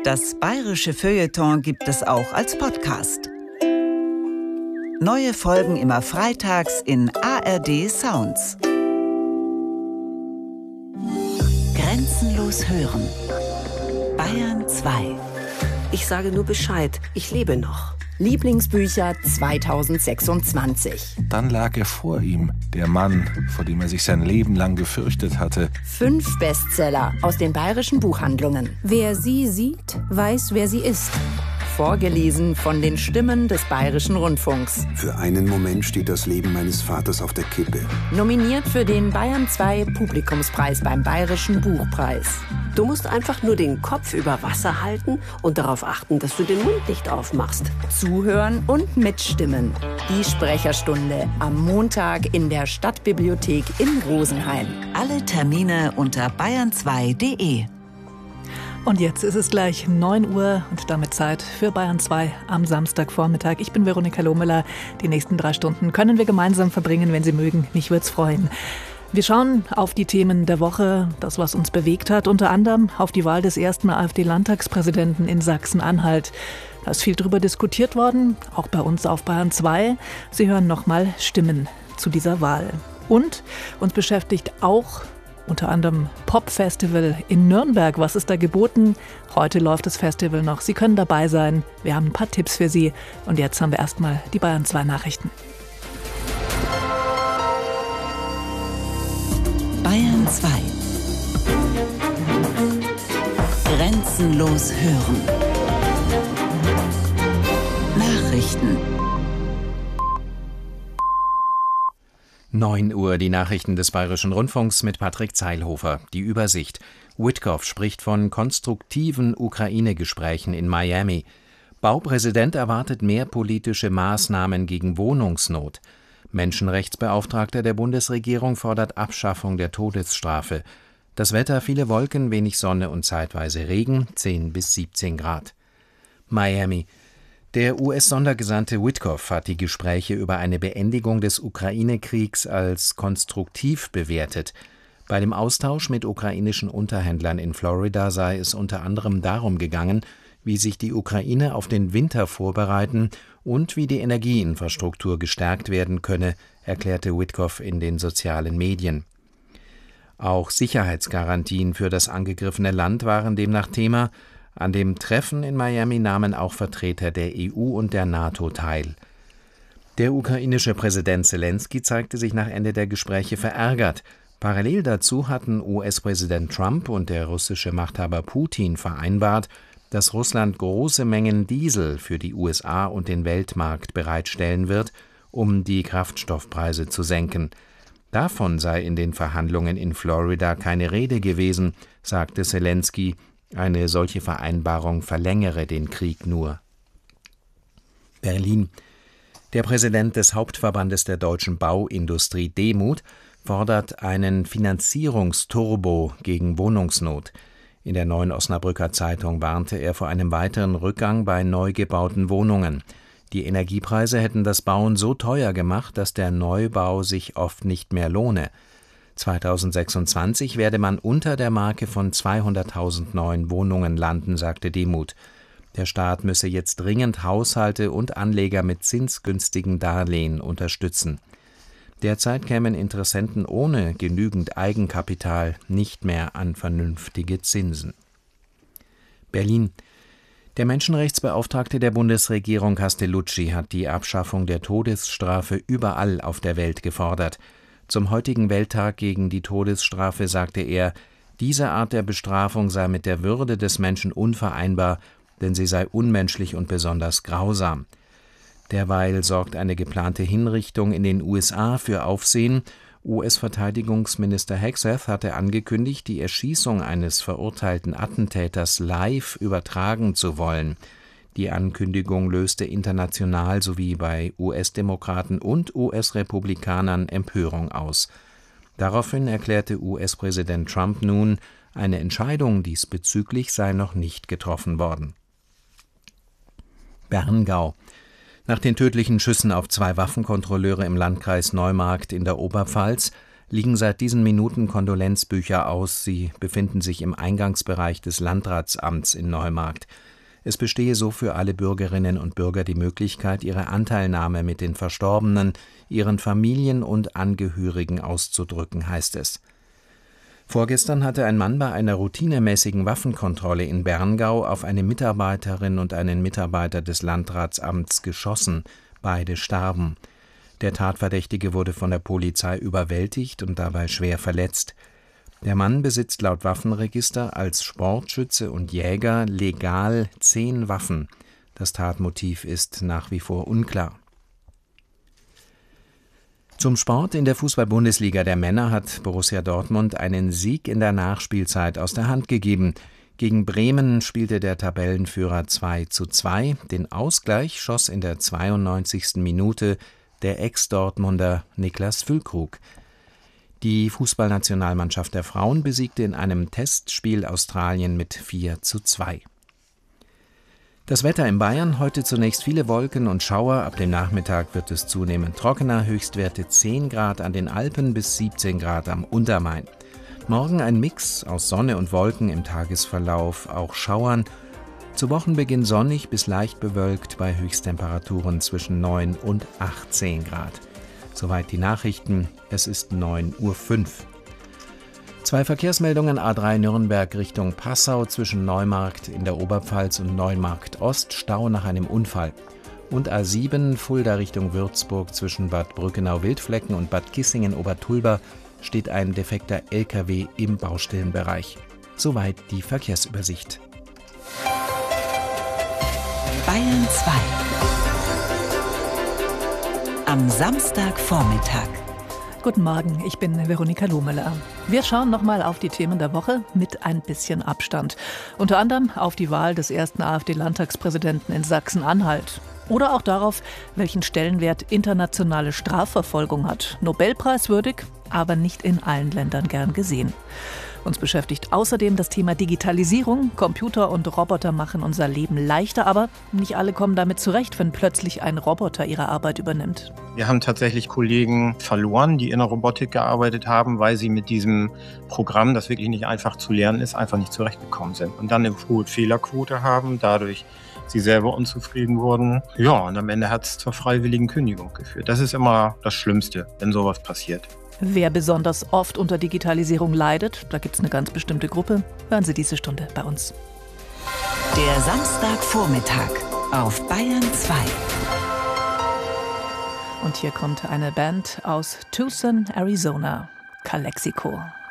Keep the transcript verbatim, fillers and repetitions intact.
Das bayerische Feuilleton gibt es auch als Podcast. Neue Folgen immer freitags in A R D Sounds. Grenzenlos hören. Bayern zwei. Ich sage nur Bescheid, ich lebe noch. Lieblingsbücher zweitausendsechsundzwanzig. Dann lag er vor ihm, der Mann, vor dem er sich sein Leben lang gefürchtet hatte. Fünf Bestseller aus den bayerischen Buchhandlungen. Wer sie sieht, weiß, wer sie ist. Vorgelesen von den Stimmen des Bayerischen Rundfunks. Für einen Moment steht das Leben meines Vaters auf der Kippe. Nominiert für den Bayern zwei Publikumspreis beim Bayerischen Buchpreis. Du musst einfach nur den Kopf über Wasser halten und darauf achten, dass du den Mund nicht aufmachst. Zuhören und mitstimmen. Die Sprecherstunde am Montag in der Stadtbibliothek in Rosenheim. Alle Termine unter bayern zwei punkt de. Und jetzt ist es gleich neun Uhr und damit Zeit für Bayern zwei am Samstagvormittag. Ich bin Veronika Lohmüller. Die nächsten drei Stunden können wir gemeinsam verbringen, wenn Sie mögen. Mich würde es freuen. Wir schauen auf die Themen der Woche, das, was uns bewegt hat, unter anderem auf die Wahl des ersten AfD-Landtagspräsidenten in Sachsen-Anhalt. Da ist viel drüber diskutiert worden, auch bei uns auf Bayern zwei. Sie hören nochmal Stimmen zu dieser Wahl. Und uns beschäftigt auch unter anderem Pop-Festival in Nürnberg. Was ist da geboten? Heute läuft das Festival noch. Sie können dabei sein. Wir haben ein paar Tipps für Sie. Und jetzt haben wir erstmal die Bayern zwei Nachrichten. Bayern zwei. Grenzenlos hören. Nachrichten. neun Uhr, die Nachrichten des Bayerischen Rundfunks mit Patrick Zeilhofer. Die Übersicht. Witkoff spricht von konstruktiven Ukraine-Gesprächen in Miami. Baupräsident erwartet mehr politische Maßnahmen gegen Wohnungsnot. Menschenrechtsbeauftragter der Bundesregierung fordert Abschaffung der Todesstrafe. Das Wetter: viele Wolken, wenig Sonne und zeitweise Regen, zehn bis siebzehn Grad. Miami. Der U S-Sondergesandte Witkoff hat die Gespräche über eine Beendigung des Ukraine-Kriegs als konstruktiv bewertet. Bei dem Austausch mit ukrainischen Unterhändlern in Florida sei es unter anderem darum gegangen, wie sich die Ukraine auf den Winter vorbereiten und wie die Energieinfrastruktur gestärkt werden könne, erklärte Witkoff in den sozialen Medien. Auch Sicherheitsgarantien für das angegriffene Land waren demnach Thema. An dem Treffen in Miami nahmen auch Vertreter der E U und der NATO teil. Der ukrainische Präsident Selenskyj zeigte sich nach Ende der Gespräche verärgert. Parallel dazu hatten U S-Präsident Trump und der russische Machthaber Putin vereinbart, dass Russland große Mengen Diesel für die U S A und den Weltmarkt bereitstellen wird, um die Kraftstoffpreise zu senken. Davon sei in den Verhandlungen in Florida keine Rede gewesen, sagte Selenskyj. Eine solche Vereinbarung verlängere den Krieg nur. Berlin. Der Präsident des Hauptverbandes der deutschen Bauindustrie Demuth fordert einen Finanzierungsturbo gegen Wohnungsnot. In der Neuen Osnabrücker Zeitung warnte er vor einem weiteren Rückgang bei neu gebauten Wohnungen. Die Energiepreise hätten das Bauen so teuer gemacht, dass der Neubau sich oft nicht mehr lohne. zweitausendsechsundzwanzig werde man unter der Marke von zweihunderttausend neuen Wohnungen landen, sagte Demuth. Der Staat müsse jetzt dringend Haushalte und Anleger mit zinsgünstigen Darlehen unterstützen. Derzeit kämen Interessenten ohne genügend Eigenkapital nicht mehr an vernünftige Zinsen. Berlin. Der Menschenrechtsbeauftragte der Bundesregierung Castellucci hat die Abschaffung der Todesstrafe überall auf der Welt gefordert. Zum heutigen Welttag gegen die Todesstrafe sagte er, diese Art der Bestrafung sei mit der Würde des Menschen unvereinbar, denn sie sei unmenschlich und besonders grausam. Derweil sorgt eine geplante Hinrichtung in den U S A für Aufsehen. U S-Verteidigungsminister Hegseth hatte angekündigt, die Erschießung eines verurteilten Attentäters live übertragen zu wollen. Die Ankündigung löste international sowie bei U S-Demokraten und U S-Republikanern Empörung aus. Daraufhin erklärte U S-Präsident Trump nun, eine Entscheidung diesbezüglich sei noch nicht getroffen worden. Berngau. Nach den tödlichen Schüssen auf zwei Waffenkontrolleure im Landkreis Neumarkt in der Oberpfalz liegen seit diesen Minuten Kondolenzbücher aus. Sie befinden sich im Eingangsbereich des Landratsamts in Neumarkt. Es bestehe so für alle Bürgerinnen und Bürger die Möglichkeit, ihre Anteilnahme mit den Verstorbenen, ihren Familien und Angehörigen auszudrücken, heißt es. Vorgestern hatte ein Mann bei einer routinemäßigen Waffenkontrolle in Berngau auf eine Mitarbeiterin und einen Mitarbeiter des Landratsamts geschossen. Beide starben. Der Tatverdächtige wurde von der Polizei überwältigt und dabei schwer verletzt. Der Mann besitzt laut Waffenregister als Sportschütze und Jäger legal zehn Waffen. Das Tatmotiv ist nach wie vor unklar. Zum Sport: In der Fußball-Bundesliga der Männer hat Borussia Dortmund einen Sieg in der Nachspielzeit aus der Hand gegeben. Gegen Bremen spielte der Tabellenführer zwei zu zwei. Den Ausgleich schoss in der zweiundneunzigsten Minute der Ex-Dortmunder Niklas Füllkrug. Die Fußballnationalmannschaft der Frauen besiegte in einem Testspiel Australien mit vier zu zwei. Das Wetter in Bayern: heute zunächst viele Wolken und Schauer, ab dem Nachmittag wird es zunehmend trockener, Höchstwerte zehn Grad an den Alpen bis siebzehn Grad am Untermain. Morgen ein Mix aus Sonne und Wolken, im Tagesverlauf auch Schauern. Zu Wochenbeginn sonnig bis leicht bewölkt bei Höchsttemperaturen zwischen neun und achtzehn Grad. Soweit die Nachrichten, es ist neun Uhr fünf. Zwei Verkehrsmeldungen: A drei Nürnberg Richtung Passau zwischen Neumarkt in der Oberpfalz und Neumarkt Ost, Stau nach einem Unfall. Und A sieben Fulda Richtung Würzburg zwischen Bad Brückenau-Wildflecken und Bad Kissingen-Obertulba steht ein defekter L K W im Baustellenbereich. Soweit die Verkehrsübersicht. Bayern zwei. Am Samstagvormittag. Guten Morgen, ich bin Veronika Lohmüller. Wir schauen nochmal auf die Themen der Woche mit ein bisschen Abstand. Unter anderem auf die Wahl des ersten AfD-Landtagspräsidenten in Sachsen-Anhalt. Oder auch darauf, welchen Stellenwert internationale Strafverfolgung hat. Nobelpreiswürdig, aber nicht in allen Ländern gern gesehen. Uns beschäftigt außerdem das Thema Digitalisierung. Computer und Roboter machen unser Leben leichter, aber nicht alle kommen damit zurecht, wenn plötzlich ein Roboter ihre Arbeit übernimmt. Wir haben tatsächlich Kollegen verloren, die in der Robotik gearbeitet haben, weil sie mit diesem Programm, das wirklich nicht einfach zu lernen ist, einfach nicht zurechtgekommen sind. Und dann eine hohe Fehlerquote haben, dadurch sie selber unzufrieden wurden. Ja, und am Ende hat es zur freiwilligen Kündigung geführt. Das ist immer das Schlimmste, wenn sowas passiert. Wer besonders oft unter Digitalisierung leidet, da gibt es eine ganz bestimmte Gruppe. Hören Sie diese Stunde bei uns. Der Samstagvormittag auf Bayern zwei. Und hier kommt eine Band aus Tucson, Arizona, Calexico.